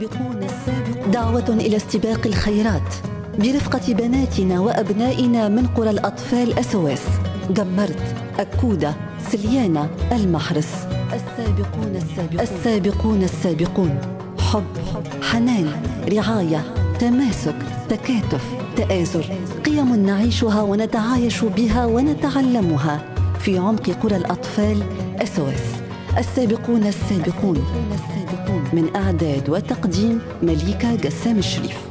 دعوة إلى استباق الخيرات برفقة بناتنا وأبنائنا من قرى الأطفال SOS، جمرت، أكودة، سليانة، المحرس. السابقون السابقون، حب، حنان، رعاية، تماسك، تكاتف، تآزر، قيم نعيشها ونتعايش بها ونتعلمها في عمق قرى الأطفال SOS. السابقون السابقون، من إعداد وتقديم مليكة جسام الشريف.